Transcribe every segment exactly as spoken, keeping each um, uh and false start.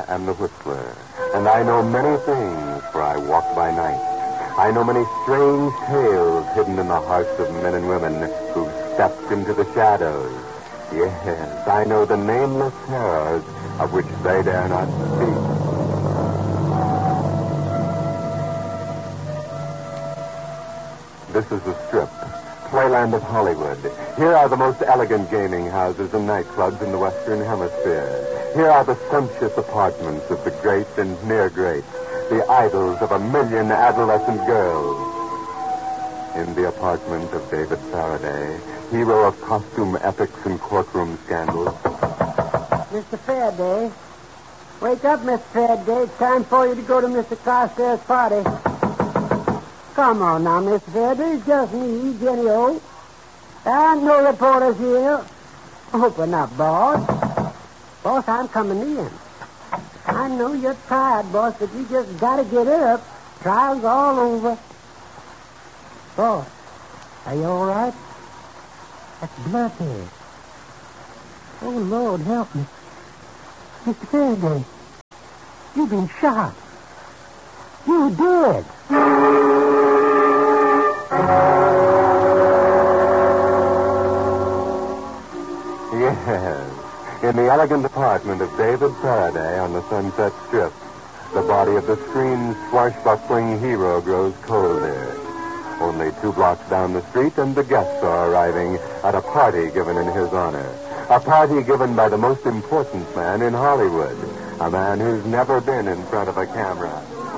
am the Whistler, and I know many things, for I walk by night. I know many strange tales hidden in the hearts of men and women who've stepped into the shadows. Yes, I know the nameless terrors of which they dare not speak. This is the Strip, playland of Hollywood. Here are the most elegant gaming houses and nightclubs in the Western Hemisphere. Here are the sumptuous apartments of the great and near great, the idols of a million adolescent girls. In the apartment of David Faraday, hero of costume epics and courtroom scandals. Mister Faraday. Wake up, Mister Faraday. It's time for you to go to Mister Carstairs' party. Come on now, Mister Faraday. It's just me, Jenny O. There aren't no reporters here. Open up, boss. Boss, I'm coming in. I know you're tired, boss, but you just gotta get up. Trial's all over. Boss, are you all right? That's blood here. Oh, Lord, help me. Mister Faraday, you've been shot. You're dead. Yes. In the elegant apartment of David Faraday on the Sunset Strip, the body of the screen's swashbuckling hero grows colder. Only two blocks down the street, and the guests are arriving at a party given in his honor. A party given by the most important man in Hollywood. A man who's never been in front of a camera.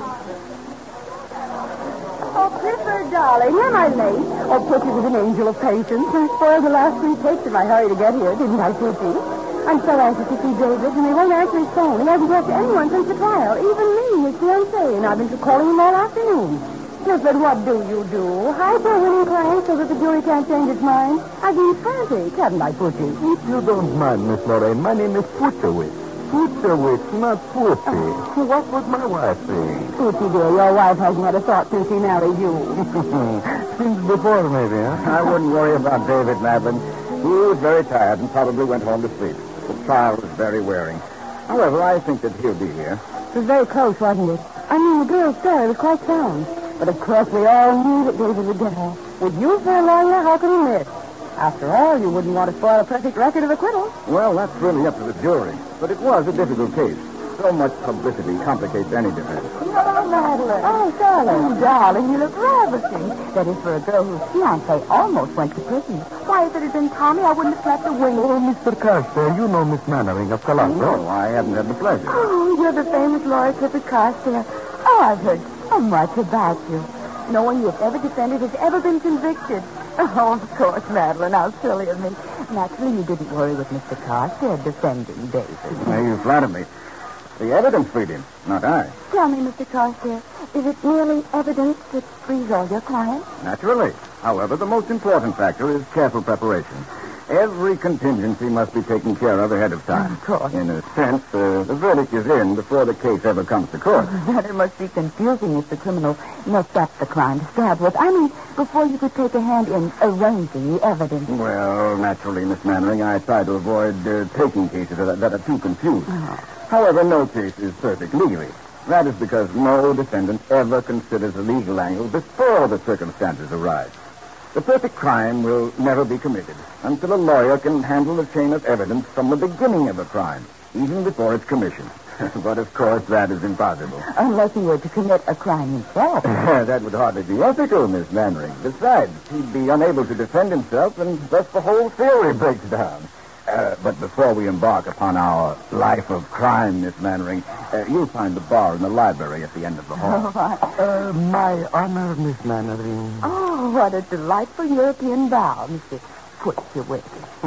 Oh, Clifford, darling, am I late? Oh, Pookie was an angel of patience. I spoiled the last three takes in my hurry to get here, didn't I, Pookie? I'm so anxious to see David, and he won't answer his phone. He hasn't talked to anyone since the trial, even me, his fiancée, and I've been calling him all afternoon. Clifford, what do you do? Hide your winning client so that the jury can't change its mind? I've been frantic, haven't I, Pookie? If you don't mind, Miss Lorraine, my name is Futterwitz. Futterwitz, not Pookie. Oh. What would my wife think? Pookie, dear, your wife hasn't had a thought since she married you. Since before, maybe, huh? I wouldn't worry about David, Madeline. He was very tired and probably went home to sleep. The trial was very wearing. However, I think that he'll be here. It was very close, wasn't it? I mean, the girl's story was quite sound. But, of course, we all knew that David would get her. With you for a lawyer, how could he miss? After all, you wouldn't want to spoil a perfect record of acquittal. Well, that's really up to the jury. But it was a difficult case. So much publicity complicates any defense. Oh, Madeline. Oh, darling. Oh, darling, you look ravishing. That is for a girl whose fiancé almost went to prison. Why, if it had been Tommy, I wouldn't have slept a wink. Oh, Mister Carstairs, you know Miss Mannering of Colossus. No, I haven't had the pleasure. Oh, you're the famous lawyer, Clifford Carstairs. Oh, I've heard so much about you. No one you've ever defended has ever been convicted. Oh, of course, Madeline. How silly of me. Naturally, you didn't worry with Mister Carstairs defending David. Now, you flatter me. The evidence freed him, not I. Tell me, Mister Carstairs, is it merely evidence that frees all your clients? Naturally. However, the most important factor is careful preparation. Every contingency must be taken care of ahead of time. Of course. In a sense, uh, the verdict is in before the case ever comes to court. Then it must be confusing if the criminal knows that's the crime to stab with. I mean, before you could take a hand in arranging the evidence. Well, naturally, Miss Mannering, I try to avoid uh, taking cases that are, that are too confused. Oh. However, no case is perfect legally. That is because no defendant ever considers the legal angle before the circumstances arise. The perfect crime will never be committed until a lawyer can handle the chain of evidence from the beginning of a crime, even before its commission. But, of course, that is impossible. Unless he were to commit a crime himself. That would hardly be ethical, Miss Mannering. Besides, he'd be unable to defend himself, and thus the whole theory breaks down. Uh, but before we embark upon our life of crime, Miss Mannering, uh, you'll find the bar in the library at the end of the hall. Oh, I... uh, my honor, Miss Mannering. Oh, what a delightful European bow, Mister Futterwitz.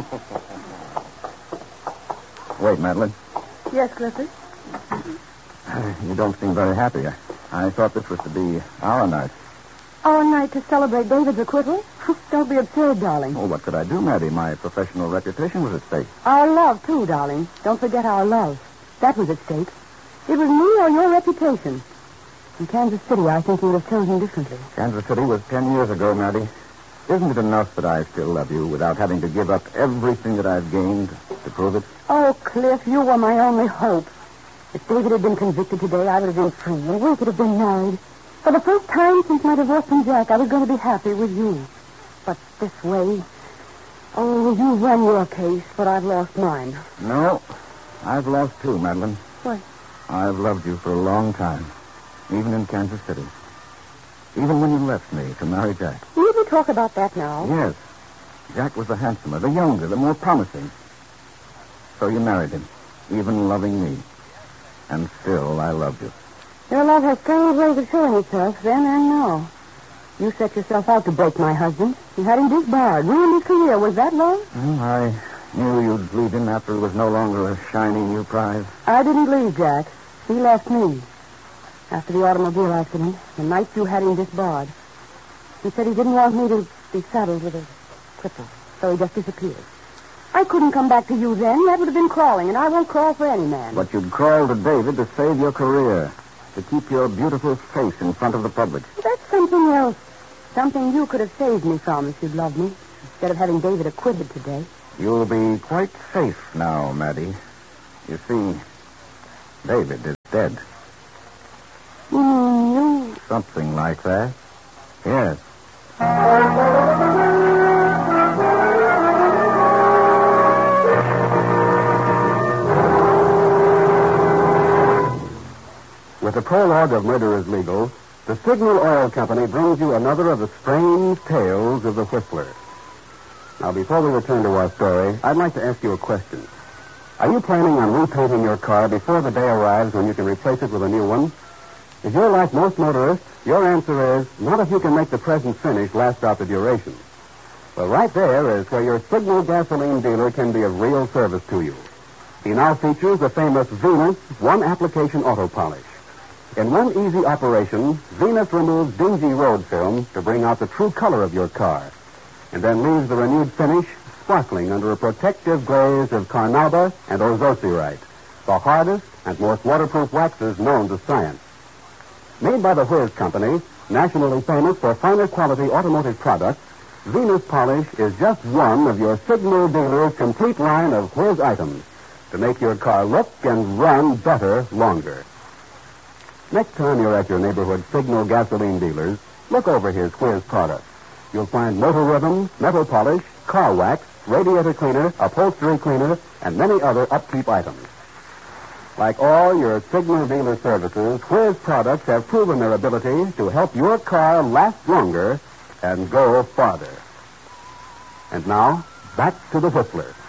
Wait, Madeline. Yes, Clifford? Uh, you don't seem very happy. I, I thought this was to be our night. Our night to celebrate David's acquittal? Don't be absurd, darling. Oh, what could I do, Maddie? My professional reputation was at stake. Our love, too, darling. Don't forget our love. That was at stake. It was me or your reputation. In Kansas City, I think you would have chosen differently. Kansas City was ten years ago, Maddie. Isn't it enough that I still love you without having to give up everything that I've gained to prove it? Oh, Cliff, you were my only hope. If David had been convicted today, I would have been free, and we could have been married. For the first time since my divorce from Jack, I was going to be happy with you. But this way... Oh, you won your case, but I've lost mine. No, I've lost too, Madeline. What? I've loved you for a long time, even in Kansas City. Even when you left me to marry Jack. You needn't talk about that now. Yes. Jack was the handsomer, the younger, the more promising. So you married him, even loving me. And still, I loved you. Your love has strange ways of showing itself then and now. You set yourself out to break my husband. You had him disbarred, ruined his career. Was that love? Well, I knew you'd leave him after he was no longer a shining new prize. I didn't leave Jack. He left me. After the automobile accident, the night you had him disbarred. He said he didn't want me to be saddled with a cripple, so he just disappeared. I couldn't come back to you then. That would have been crawling, and I won't crawl for any man. But you'd crawl to David to save your career, to keep your beautiful face in front of the public. That's something else. Something you could have saved me from if you'd loved me, instead of having David acquitted today. You'll be quite safe now, Maddie. You see, David is dead. You mean you... Something like that. Yes. With the prologue of Murder is Legal, the Signal Oil Company brings you another of the strange tales of the Whistler. Now, before we return to our story, I'd like to ask you a question. Are you planning on repainting your car before the day arrives when you can replace it with a new one? If you're like most motorists, your answer is, not if you can make the present finish last out the duration. Well, right there is where your Signal gasoline dealer can be of real service to you. He now features the famous Venus one-application auto polish. In one easy operation, Venus removes dingy road film to bring out the true color of your car, and then leaves the renewed finish sparkling under a protective glaze of carnauba and ozosirite, the hardest and most waterproof waxes known to science. Made by the Whiz Company, nationally famous for finer quality automotive products, Venus Polish is just one of your Signal dealer's complete line of Whiz items to make your car look and run better longer. Next time you're at your neighborhood Signal gasoline dealers, look over his Whiz products. You'll find motor rhythm, metal polish, car wax, radiator cleaner, upholstery cleaner, and many other upkeep items. Like all your Signal dealer services, Whiz products have proven their ability to help your car last longer and go farther. And now, back to the Whistler.